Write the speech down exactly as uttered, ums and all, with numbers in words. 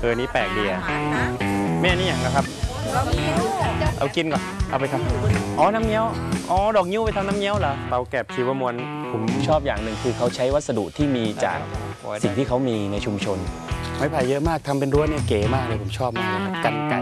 ออนี่แปลกดีอะแม่นี่อย่างนะครับเอากินก่อนเอาไปทำอ๋อน้ำเงี้ยวอ๋อดอกนิ้วไปทำน้ำเงี้ยวเหรอเตาแกบชีวมวลผมชอบอย่างหนึ่งคือเขาใช้วัสดุที่มีจากสิ่งที่เขามีในชุมชนไม้ไผ่เยอะมากทำเป็นรั้วเนี่ยเก๋มากเลยผมชอบมากเลยกันไก่